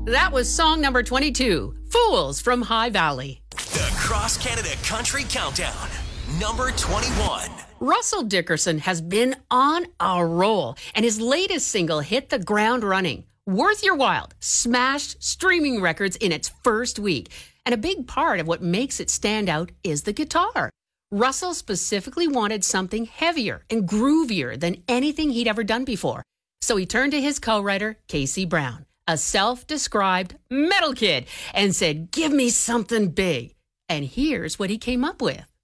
That was song number 22, Fools from High Valley. The Cross Canada Country Countdown, number 21. Russell Dickerson has been on a roll, and his latest single hit the ground running. Worth Your While smashed streaming records in its first week, and a big part of what makes it stand out is the guitar. Russell specifically wanted something heavier and groovier than anything he'd ever done before, so he turned to his co-writer, Casey Brown, a self-described metal kid, and said, "Give me something big." And here's what he came up with.